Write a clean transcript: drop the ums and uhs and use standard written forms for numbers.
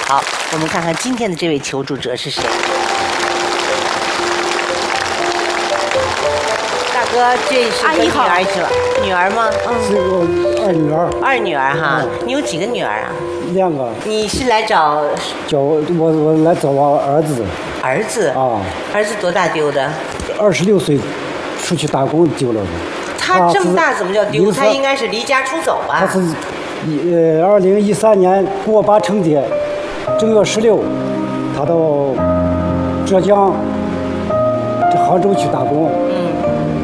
好，我们看看今天的这位求助者是谁。大哥，这是个女儿是吧？女儿吗？ 是个二女儿。 二女儿哈，你有几个女儿啊 ？2个。 你是来找？ 我来找我儿子。 儿子啊？儿子多大丢的 ？26岁，出去打工丢了的。 他这么大怎么叫丢？他应该是离家出走吧？ 他是2013年过8春节，正月16，他到浙江这杭州去打工。